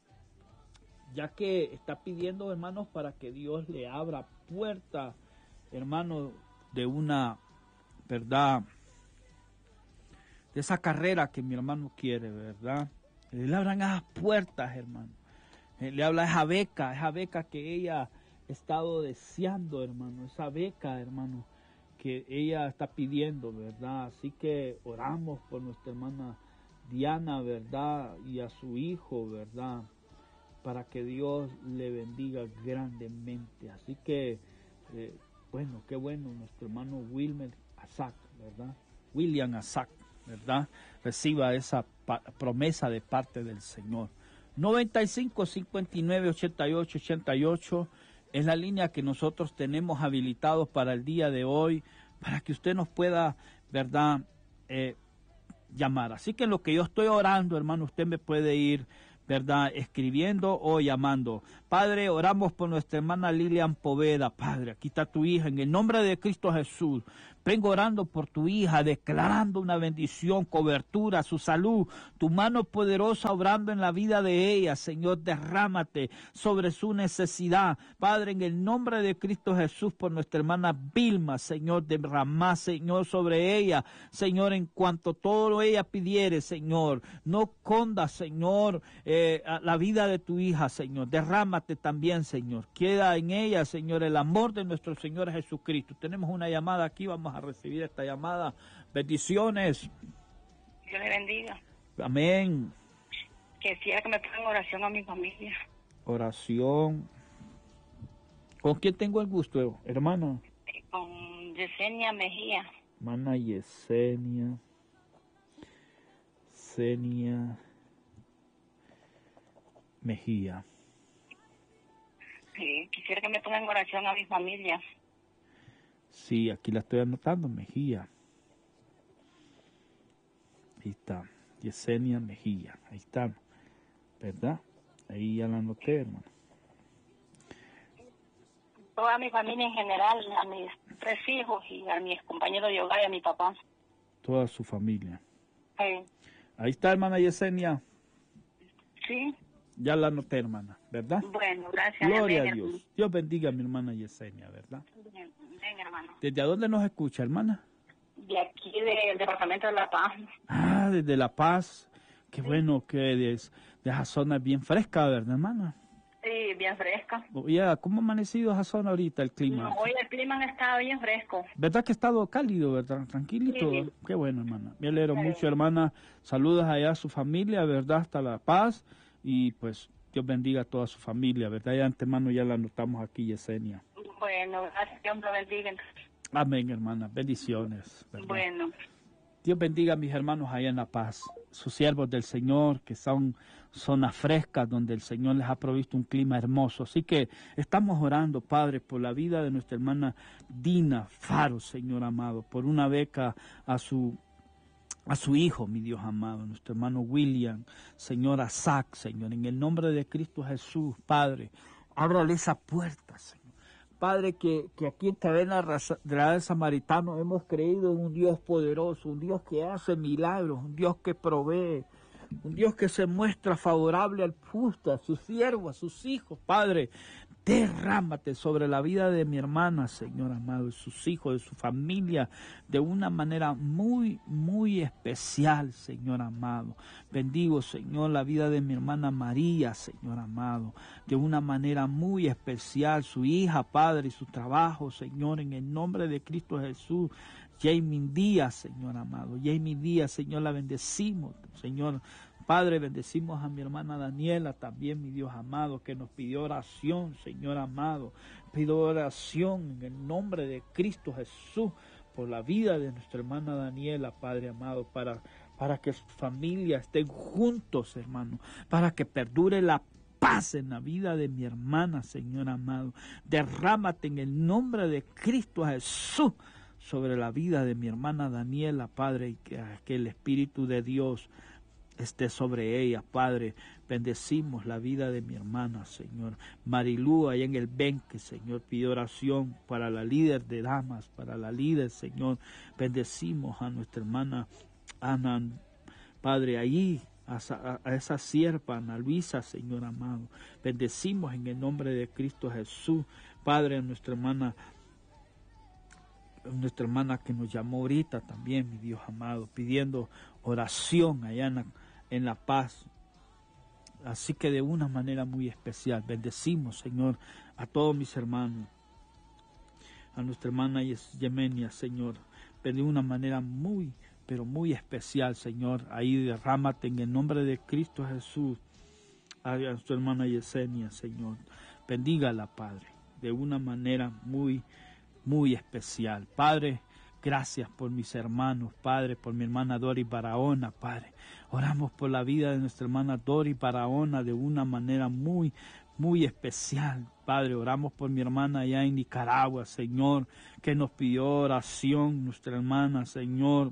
ya que está pidiendo, hermanos, para que Dios le abra puerta, hermanos, de una, verdad, de esa carrera que mi hermano quiere, verdad, le abran esas puertas, hermano, le habla esa beca, esa beca que ella ha estado deseando, hermano, esa beca, hermano, que ella está pidiendo, ¿verdad? Así que oramos por nuestra hermana Diana, ¿verdad? Y a su hijo, ¿verdad? Para que Dios le bendiga grandemente. Así que, eh, bueno, qué bueno, nuestro hermano Wilmer Asac, ¿verdad? William Asac, ¿verdad? Reciba esa promesa de parte del Señor. noventa y cinco, cincuenta y nueve, ochenta y ocho, ochenta y ocho. es la línea que nosotros tenemos habilitados para el día de hoy, para que usted nos pueda, ¿verdad?, eh, llamar. Así que en lo que yo estoy orando, hermano, usted me puede ir, ¿verdad?, escribiendo o llamando. Padre, oramos por nuestra hermana Lilian Poveda. Padre, aquí está tu hija, en el nombre de Cristo Jesús. Vengo orando por tu hija, declarando una bendición, cobertura, su salud, tu mano poderosa obrando en la vida de ella. Señor, derrámate sobre su necesidad. Padre, en el nombre de Cristo Jesús, por nuestra hermana Vilma, Señor, derramá, Señor, sobre ella. Señor, en cuanto todo lo ella pidiere, Señor, no conda, Señor, eh, la vida de tu hija, Señor. Derrámate también, Señor. Queda en ella, Señor, el amor de nuestro Señor Jesucristo. Tenemos una llamada aquí, vamos a a recibir esta llamada. Bendiciones. Dios le bendiga. Amén. Quisiera que me pongan oración a mi familia. Oración. ¿Con quién tengo el gusto, hermano? Con Yesenia Mejía. Hermana Yesenia. Yesenia Mejía. Sí, quisiera que me pongan oración a mi familia. Sí, aquí la estoy anotando, Mejía. Ahí está, Yesenia Mejía, ahí está, ¿verdad? Ahí ya la anoté, hermano. Toda mi familia en general, a mis tres hijos y a mis compañeros de hogar y a mi papá. Toda su familia. Sí. Ahí está, hermana Yesenia. Sí. Ya la anoté, hermana, ¿verdad? Bueno, gracias. Gloria amén, a Dios. hermano. Dios bendiga a mi hermana Yesenia, ¿verdad? Bien, bien, hermano. ¿Desde dónde nos escucha, hermana? De aquí, del departamento de La Paz. Ah, desde La Paz. Qué sí. Bueno que de, de esa zona es bien fresca, ¿verdad, hermana? Sí, bien fresca. Oye, ¿cómo ha amanecido esa zona ahorita, el clima? No, hoy el clima ha estado bien fresco. ¿Verdad que ha estado cálido, verdad? Tranquilito. Sí, sí. Qué bueno, hermana. Me alegro sí. mucho, hermana. Saludos allá a su familia, ¿verdad? Hasta La Paz. Y pues Dios bendiga a toda su familia, ¿verdad? Ya de antemano ya la anotamos aquí, Yesenia. Bueno, gracias. Dios lo bendiga. Amén, hermana. Bendiciones. ¿verdad? Bueno. Dios bendiga a mis hermanos allá en La Paz, sus siervos del Señor, que son zonas frescas donde el Señor les ha provisto un clima hermoso. Así que estamos orando, Padre, por la vida de nuestra hermana Dina Faro, Señor amado, por una beca a su a su hijo, mi Dios amado, nuestro hermano William, Señor Isaac, Señor, en el nombre de Cristo Jesús, Padre, ábrale esa puerta, Señor. Padre, que, que aquí en Cadena Real Samaritano hemos creído en un Dios poderoso, un Dios que hace milagros, un Dios que provee, un Dios que se muestra favorable al justo, a sus siervos, a sus hijos, Padre. Derrámate sobre la vida de mi hermana, Señor amado, de sus hijos, de su familia, de una manera muy, muy especial, Señor amado. Bendigo, Señor, la vida de mi hermana María, Señor amado, de una manera muy especial, su hija, Padre, y su trabajo, Señor, en el nombre de Cristo Jesús. Jamie Díaz, Señor amado, Jamie Díaz, Señor, la bendecimos, Señor. Padre, bendecimos a mi hermana Daniela también, mi Dios amado, que nos pidió oración, Señor amado. Pido oración en el nombre de Cristo Jesús por la vida de nuestra hermana Daniela, Padre amado, para, para que su familia estén juntos, hermano, para que perdure la paz en la vida de mi hermana, Señor amado. Derrámate en el nombre de Cristo Jesús sobre la vida de mi hermana Daniela, Padre, y que, que el Espíritu de Dios esté sobre ella, Padre. Bendecimos la vida de mi hermana, Señor. Marilú, allá en el Benque, Señor, pide oración para la líder de damas, para la líder, Señor. Bendecimos a nuestra hermana Ana, Padre, allí, a, a, a esa sierva, Ana Luisa, Señor amado. Bendecimos en el nombre de Cristo Jesús, Padre, a nuestra hermana nuestra hermana que nos llamó ahorita también, mi Dios amado, pidiendo oración allá en la, en la Paz. Así que de una manera muy especial, bendecimos, Señor, a todos mis hermanos, a nuestra hermana Yemenia, Señor, pero de una manera muy, pero muy especial, Señor. Ahí derrámate en el nombre de Cristo Jesús a nuestra hermana Yesenia, Señor. Bendígala, Padre, de una manera muy muy especial. Padre, Gracias por mis hermanos, Padre, por mi hermana Dori Barahona, Padre. Oramos por la vida de nuestra hermana Dori Barahona de una manera muy, muy especial, Padre. Oramos por mi hermana allá en Nicaragua, Señor, que nos pidió oración, nuestra hermana, Señor.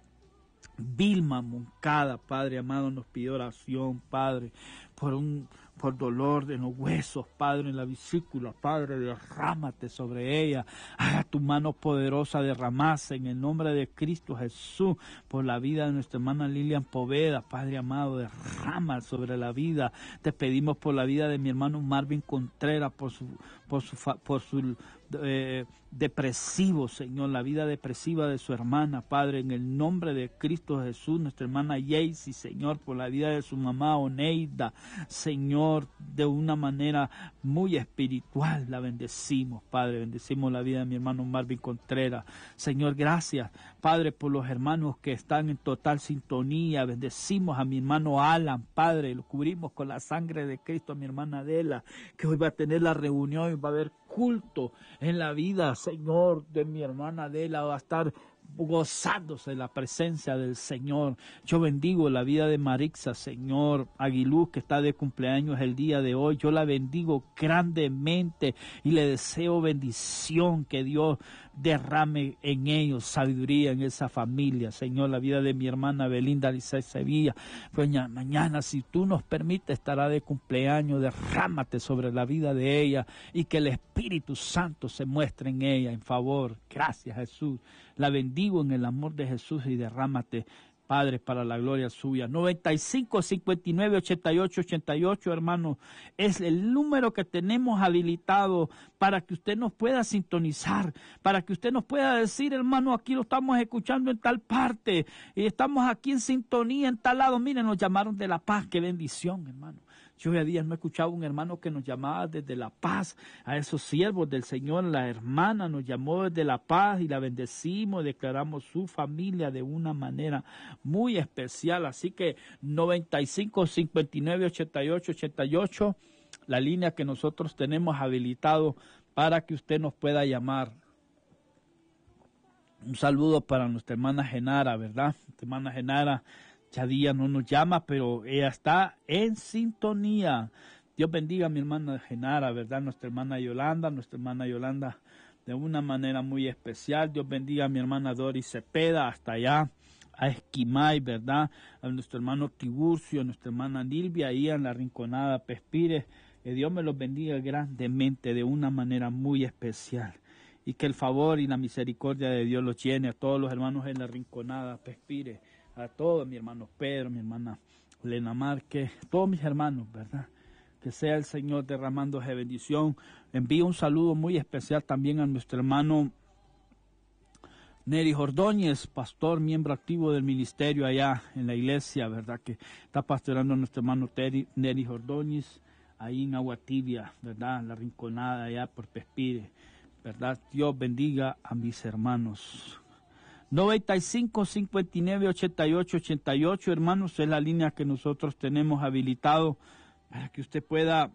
Vilma Moncada, Padre amado, nos pidió oración, Padre, por un por dolor de los huesos, Padre, en la vesícula, Padre, derrámate sobre ella, haga tu mano poderosa derramarse en el nombre de Cristo Jesús, por la vida de nuestra hermana Lilian Poveda, Padre amado, derrama sobre la vida. Te pedimos por la vida de mi hermano Marvin Contreras, por su, por su, por su eh, depresivo, Señor, la vida depresiva de su hermana, Padre, en el nombre de Cristo Jesús, nuestra hermana Jaycee, Señor, por la vida de su mamá Oneida, Señor, de una manera muy espiritual, la bendecimos, Padre, bendecimos la vida de mi hermano Marvin Contreras, Señor, gracias, Padre, por los hermanos que están en total sintonía, bendecimos a mi hermano Alan, Padre, lo cubrimos con la sangre de Cristo, a mi hermana Adela, que hoy va a tener la reunión y va a haber culto en la vida, Señor, de mi hermana Adela, va a estar gozándose de la presencia del Señor. Yo bendigo la vida de Marixa, Señor Aguiluz, que está de cumpleaños el día de hoy. Yo la bendigo grandemente y le deseo bendición, que Dios derrame en ellos sabiduría en esa familia, Señor. La vida de mi hermana Belinda Licey Sevilla, pues mañana, si tú nos permites, estará de cumpleaños. Derrámate sobre la vida de ella y que el Espíritu Santo se muestre en ella en favor. Gracias, Jesús. La bendigo en el amor de Jesús y derrámate, Padre, para la gloria suya. noventa y cinco, cincuenta y nueve, ochenta y ocho, ochenta y ocho, hermano, es el número que tenemos habilitado para que usted nos pueda sintonizar, para que usted nos pueda decir, hermano, aquí lo estamos escuchando en tal parte, y estamos aquí en sintonía en tal lado. Miren, nos llamaron de La Paz, qué bendición, hermano. Yo hoy día no he escuchado un hermano que nos llamaba desde La Paz, a esos siervos del Señor. La hermana nos llamó desde La Paz y la bendecimos, declaramos su familia de una manera muy especial. Así que noventa y cinco, cincuenta y nueve, ochenta y ocho, ochenta y ocho, la línea que nosotros tenemos habilitado para que usted nos pueda llamar. Un saludo para nuestra hermana Genara, ¿verdad? Nuestra hermana Genara ya día no nos llama, pero ella está en sintonía. Dios bendiga a mi hermana Genara, ¿verdad? Nuestra hermana Yolanda, nuestra hermana Yolanda de una manera muy especial. Dios bendiga a mi hermana Doris Cepeda, hasta allá, a Esquimay, ¿verdad? A nuestro hermano Tiburcio, a nuestra hermana Nilvia, ahí en la Rinconada Pespires. Que Dios me los bendiga grandemente, de una manera muy especial. Y que el favor y la misericordia de Dios los llene a todos los hermanos en la Rinconada Pespires, a todos, mi hermano Pedro, mi hermana Elena Márquez, todos mis hermanos, ¿verdad? Que sea el Señor derramando esa bendición. Envío un saludo muy especial también a nuestro hermano Neri Ordóñez, pastor, miembro activo del ministerio allá en la iglesia, ¿verdad? Que está pastorando a nuestro hermano Teri, Neri Ordóñez, ahí en Agua Tibia, ¿verdad? La Rinconada allá por Pespires, ¿verdad? Dios bendiga a mis hermanos. noventa y cinco, cincuenta y nueve, ochenta y ocho, ochenta y ocho, hermanos, es la línea que nosotros tenemos habilitado para que usted pueda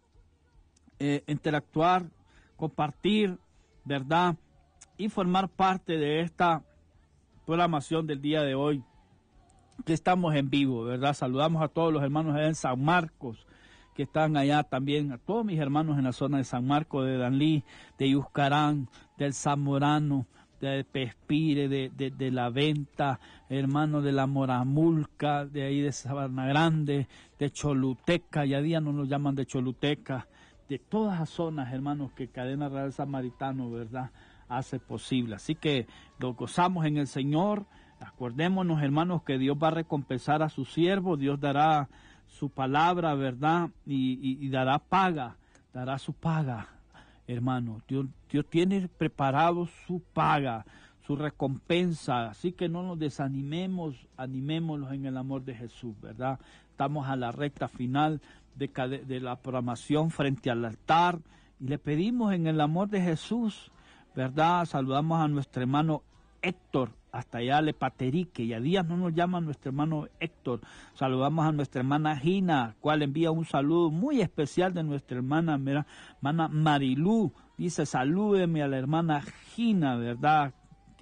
eh, interactuar, compartir, ¿verdad? Y formar parte de esta programación del día de hoy, que estamos en vivo, ¿verdad? Saludamos a todos los hermanos allá en San Marcos, que están allá también, a todos mis hermanos en la zona de San Marcos, de Danlí, de Yuscarán, del Zamorano, de Pespire, de, de, de La Venta, hermano de la Moramulca, de ahí de Sabana Grande, de Choluteca, ya día no nos llaman de Choluteca, de todas las zonas, hermanos, que Cadena Real Samaritano, ¿verdad?, hace posible. Así que lo gozamos en el Señor. Acordémonos, hermanos, que Dios va a recompensar a su siervo, Dios dará su palabra, ¿verdad?, y, y, y dará paga, dará su paga. Hermano, Dios, Dios tiene preparado su paga, su recompensa, así que no nos desanimemos, animémonos en el amor de Jesús, ¿verdad? Estamos a la recta final de, de la programación frente al altar y le pedimos en el amor de Jesús, ¿verdad? Saludamos a nuestro hermano Héctor, hasta allá Le Paterique, y a días no nos llama nuestro hermano Héctor. Saludamos a nuestra hermana Gina, cual envía un saludo muy especial de nuestra hermana, hermana Marilú. Dice, salúdeme a la hermana Gina, ¿verdad?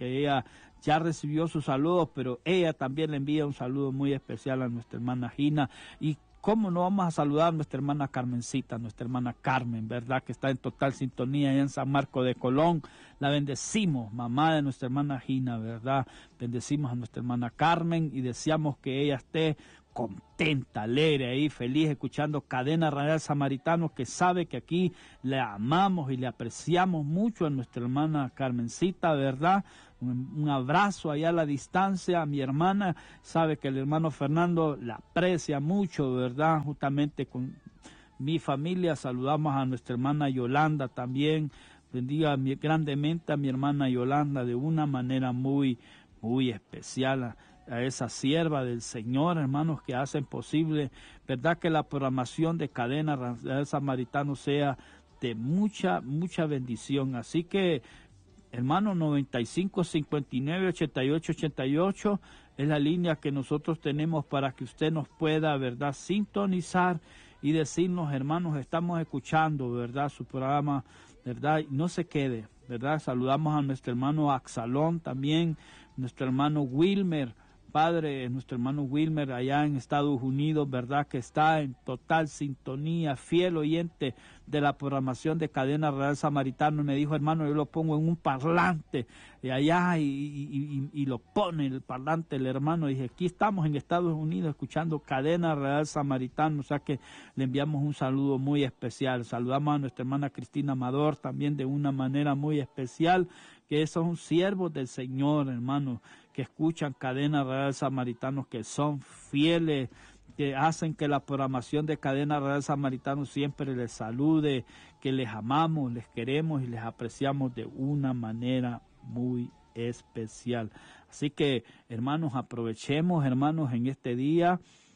que ella ya recibió sus saludos, pero ella también le envía un saludo muy especial a nuestra hermana Gina. Y cómo no vamos a saludar a nuestra hermana Carmencita, nuestra hermana Carmen, ¿verdad? Que está en total sintonía allá en San Marco de Colón. La bendecimos, mamá de nuestra hermana Gina, ¿verdad? Bendecimos a nuestra hermana Carmen y deseamos que ella esté contenta, alegre ahí, feliz, escuchando Cadena Radial Samaritano, que sabe que aquí le amamos y le apreciamos mucho a nuestra hermana Carmencita, ¿verdad? Un, un abrazo allá a la distancia. Mi hermana sabe que el hermano Fernando la aprecia mucho, ¿verdad? Justamente con mi familia saludamos a nuestra hermana Yolanda también. Bendiga grandemente a mi hermana Yolanda de una manera muy, muy especial. A, a esa sierva del Señor, hermanos, que hacen posible, ¿verdad?, que la programación de Cadena Radial Samaritano sea de mucha, mucha bendición. Así que, hermano, noventa y cinco, cincuenta y nueve, ochenta y ocho, ochenta y ocho es la línea que nosotros tenemos para que usted nos pueda, ¿verdad?, sintonizar y decirnos, hermanos, estamos escuchando, ¿verdad?, su programa, ¿verdad?, no se quede, ¿verdad? Saludamos a nuestro hermano Axalón también, nuestro hermano Wilmer, Padre, nuestro hermano Wilmer allá en Estados Unidos, ¿verdad?, que está en total sintonía, fiel oyente de la programación de Cadena Radial Samaritano. Me dijo, hermano, yo lo pongo en un parlante de allá y, y, y, y lo pone en el parlante el hermano. Dije, aquí estamos en Estados Unidos escuchando Cadena Radial Samaritano, o sea que le enviamos un saludo muy especial. Saludamos a nuestra hermana Cristina Amador también de una manera muy especial, que son siervos del Señor, hermano, que escuchan Cadena Radial Samaritano, que son fieles, que hacen que la programación de Cadena Radial Samaritano siempre les salude, que les amamos, les queremos y les apreciamos de una manera muy especial. Así que, hermanos, aprovechemos, hermanos, en este día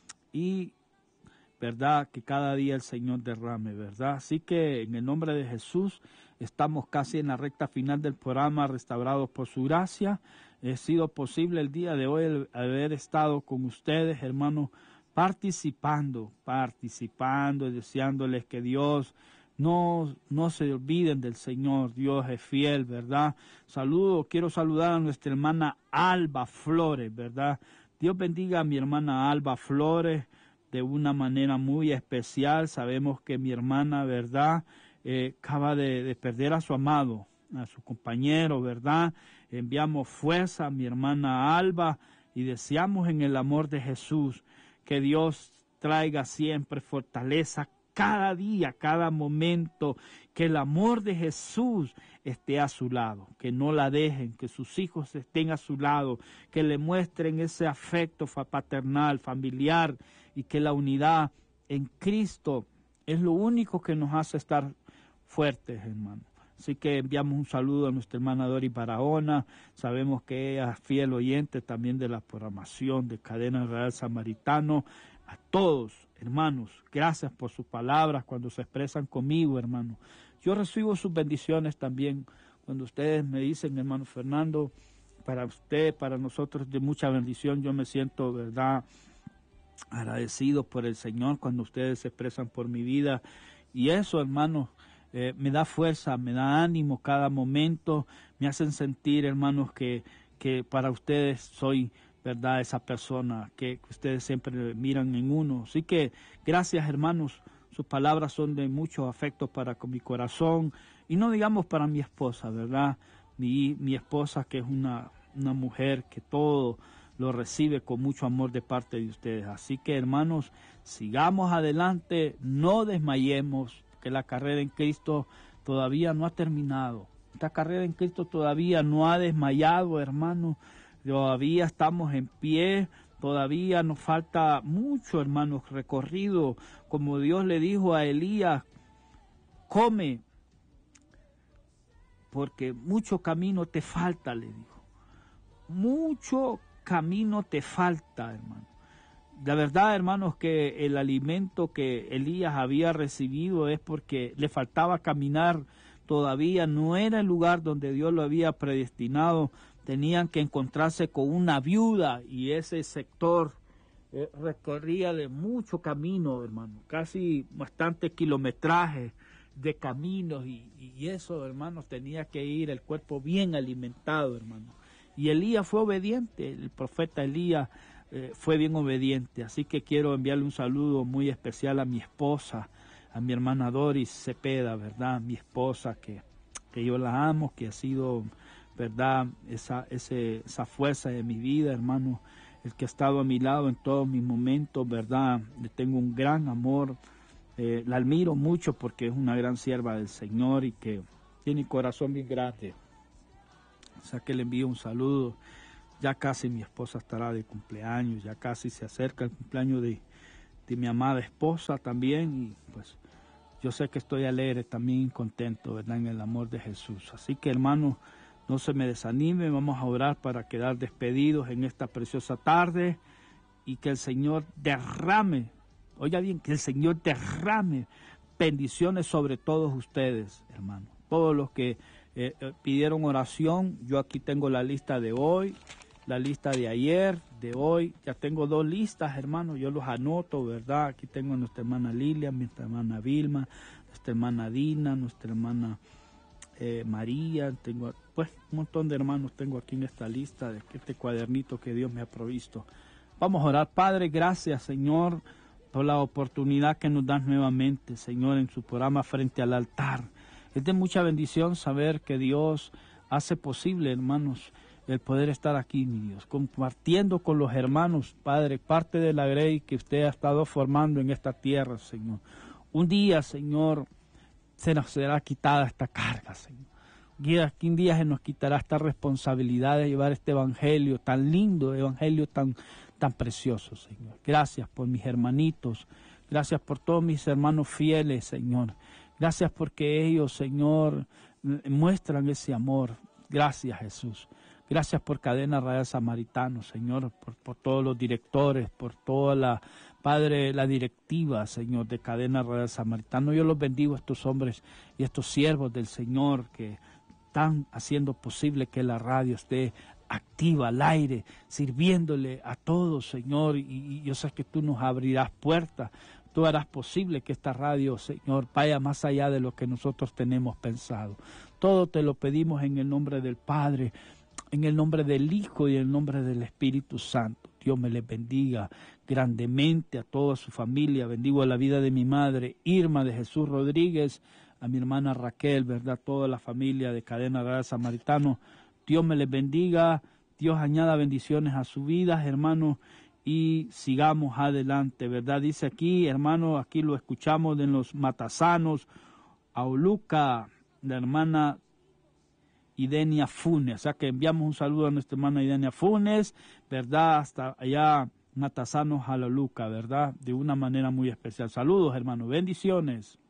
y, ¿verdad?, que cada día el Señor derrame, ¿verdad? Así que, en el nombre de Jesús, estamos casi en la recta final del programa, restaurados por su gracia. He sido posible el día de hoy el haber estado con ustedes, hermanos, participando, participando y deseándoles que Dios no, no se olviden del Señor. Dios es fiel, ¿verdad? Saludo, quiero saludar a nuestra hermana Alba Flores, ¿verdad? Dios bendiga a mi hermana Alba Flores de una manera muy especial. Sabemos que mi hermana, ¿verdad?, eh, acaba de, de perder a su amado, a su compañero, ¿verdad? Enviamos fuerza a mi hermana Alba y deseamos en el amor de Jesús que Dios traiga siempre fortaleza cada día, cada momento, que el amor de Jesús esté a su lado, que no la dejen, que sus hijos estén a su lado, que le muestren ese afecto paternal, familiar, y que la unidad en Cristo es lo único que nos hace estar fuertes, hermano. Así que enviamos un saludo a nuestra hermana Dori Barahona. Sabemos que ella es fiel oyente también de la programación de Cadena Radial Samaritano. A todos, hermanos, gracias por sus palabras cuando se expresan conmigo, hermano. Yo recibo sus bendiciones también cuando ustedes me dicen, hermano Fernando, para usted, para nosotros de mucha bendición. Yo me siento, verdad, agradecido por el Señor cuando ustedes se expresan por mi vida. Y eso, hermanos, Eh, me da fuerza, me da ánimo cada momento, me hacen sentir, hermanos, que, que para ustedes soy, ¿verdad?, esa persona que, que ustedes siempre miran en uno. Así que gracias, hermanos, sus palabras son de mucho afecto para con mi corazón, y no digamos para mi esposa, ¿verdad? Mi, mi esposa, que es una, una mujer que todo lo recibe con mucho amor de parte de ustedes. Así que, hermanos, sigamos adelante, no desmayemos, que la carrera en Cristo todavía no ha terminado. Esta carrera en Cristo todavía no ha desmayado, hermanos. Todavía estamos en pie, todavía nos falta mucho, hermanos, recorrido. Como Dios le dijo a Elías, come, porque mucho camino te falta, le dijo. Mucho camino te falta, hermano. La verdad, hermanos, que el alimento que Elías había recibido es porque le faltaba caminar todavía, no era el lugar donde Dios lo había predestinado, tenían que encontrarse con una viuda y ese sector eh, recorría de mucho camino, hermano, casi bastante kilometraje de caminos y, y eso, hermanos, tenía que ir el cuerpo bien alimentado, hermano. Y Elías fue obediente, el profeta Elías eh, fue bien obediente. Así que quiero enviarle un saludo muy especial a mi esposa, a mi hermana Doris Cepeda, ¿verdad? Mi esposa, que, que yo la amo, que ha sido, ¿verdad? Esa, ese, esa fuerza de mi vida, hermano, el que ha estado a mi lado en todos mis momentos, ¿verdad? Le tengo un gran amor, eh, la admiro mucho porque es una gran sierva del Señor y que tiene un corazón bien grande. O sea que le envío un saludo. Ya casi mi esposa estará de cumpleaños, ya casi se acerca el cumpleaños de, de mi amada esposa también, y pues yo sé que estoy alegre también, contento, ¿verdad?, en el amor de Jesús. Así que, hermano, no se me desanime, vamos a orar para quedar despedidos en esta preciosa tarde y que el Señor derrame, oiga bien, que el Señor derrame bendiciones sobre todos ustedes, hermano. Todos los que eh, pidieron oración, yo aquí tengo la lista de hoy, la lista de ayer, de hoy, ya tengo dos listas, hermano, yo los anoto, ¿verdad? Aquí tengo a nuestra hermana Lilia, nuestra hermana Vilma, nuestra hermana Dina, nuestra hermana eh, María, tengo pues un montón de hermanos tengo aquí en esta lista, de este cuadernito que Dios me ha provisto. Vamos a orar. Padre, gracias, Señor, por la oportunidad que nos das nuevamente, Señor, en su programa Frente al Altar. Es de mucha bendición saber que Dios hace posible, hermanos, el poder estar aquí, mi Dios, compartiendo con los hermanos, Padre, parte de la grey que usted ha estado formando en esta tierra, Señor. Un día, Señor, se nos será quitada esta carga, Señor. Un día se nos quitará esta responsabilidad de llevar este evangelio tan lindo, evangelio tan, tan precioso, Señor. Gracias por mis hermanitos, gracias por todos mis hermanos fieles, Señor. Gracias porque ellos, Señor, muestran ese amor. Gracias, Jesús. Gracias por Cadena Radial Samaritano, Señor, por, por todos los directores, por toda la, Padre, la directiva, Señor, de Cadena Radial Samaritano. Yo los bendigo a estos hombres y a estos siervos del Señor que están haciendo posible que la radio esté activa, al aire, sirviéndole a todos, Señor, y, y yo sé que tú nos abrirás puertas. Tú harás posible que esta radio, Señor, vaya más allá de lo que nosotros tenemos pensado. Todo te lo pedimos en el nombre del Padre, en el nombre del Hijo y en el nombre del Espíritu Santo. Dios me les bendiga grandemente a toda su familia. Bendigo a la vida de mi madre, Irma de Jesús Rodríguez, a mi hermana Raquel, ¿verdad? Toda la familia de Cadena Radial Samaritano. Dios me les bendiga. Dios añada bendiciones a su vida, hermano, y sigamos adelante, ¿verdad? Dice aquí, hermano, aquí lo escuchamos en los Matasanos, Auluca, la hermana Idenia Funes. O sea que enviamos un saludo a nuestra hermana Idenia Funes, ¿verdad? Hasta allá, Matasanos, Auluca, ¿verdad? De una manera muy especial. Saludos, hermano. Bendiciones.